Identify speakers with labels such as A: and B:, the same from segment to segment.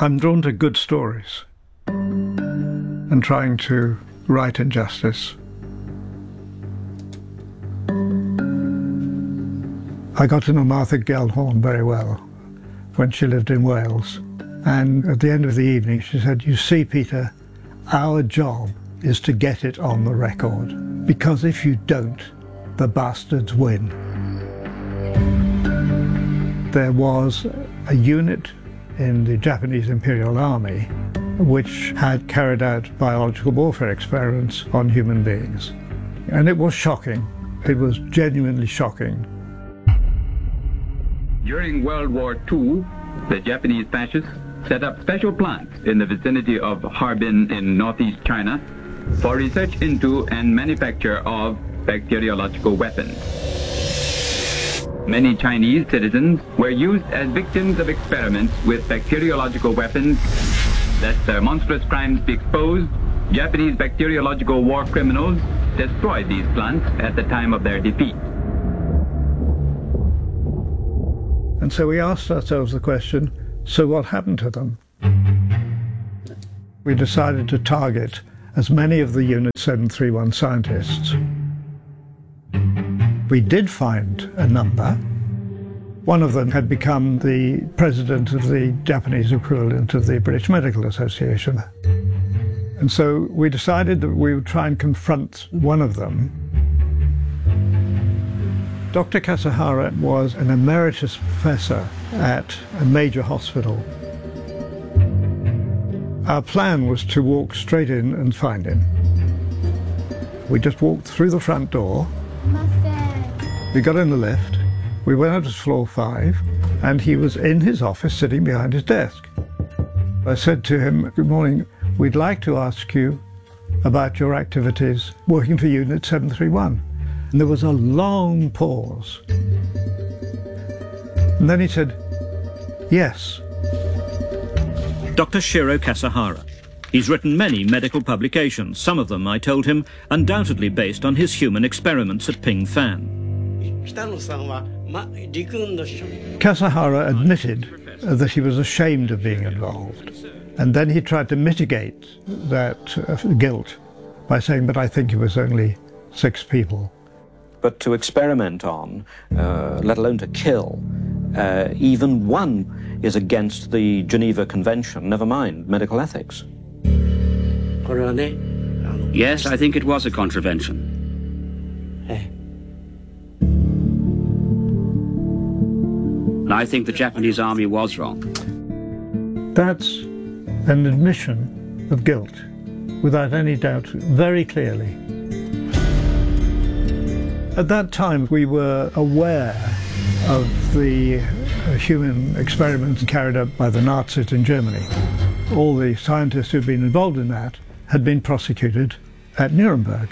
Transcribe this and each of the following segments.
A: I'm drawn to good stories and trying to right injustice. I got to know Martha Gellhorn very well when she lived in Wales. And at the end of the evening, she said, "You see, Peter, our job is to get it on the record, because if you don't, the bastards win." There was a unit in the Japanese Imperial Army which had carried out biological warfare experiments on human beings. And it was shocking. It was genuinely shocking.
B: During World War II, the Japanese fascists set up special plants in the vicinity of Harbin in northeast China for research into and manufacture of bacteriological weapons. Many Chinese citizens were used as victims of experiments with bacteriological weapons. Lest their monstrous crimes be exposed, Japanese bacteriological war criminals destroyed these plants at the time of their defeat.
A: And so we asked ourselves the question, so what happened to them? We decided to target as many of the Unit 731 scientists. We did find a number. One of them had become the president of the Japanese equivalent of the British Medical Association. And so we decided that we would try and confront one of them. Dr. Kasahara was an emeritus professor at a major hospital. Our plan was to walk straight in and find him. We just walked through the front door. We got in the lift. We went up to floor 5, and he was in his office sitting behind his desk. I said to him, "Good morning, we'd like to ask you about your activities working for Unit 731. And there was a long pause. And then he said, "Yes."
C: Dr. Shiro Kasahara. He's written many medical publications, some of them, I told him, undoubtedly based on his human experiments at Pingfan.
A: Kasahara admitted that he was ashamed of being involved. And then he tried to mitigate that guilt by saying, "But I think it was only 6 people."
C: But to experiment on, let alone to kill, even one is against the Geneva Convention, never mind medical ethics.
D: Yes, I think it was a contravention. And I think the Japanese army was wrong.
A: That's an admission of guilt, without any doubt, very clearly. At that time, we were aware of the human experiments carried out by the Nazis in Germany. All the scientists who'd been involved in that had been prosecuted at Nuremberg.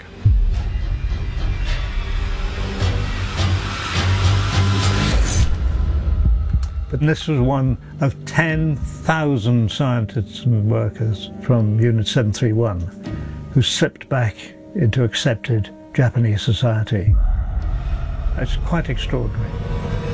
A: But this was one of 10,000 scientists and workers from Unit 731 who slipped back into accepted Japanese society. It's quite extraordinary.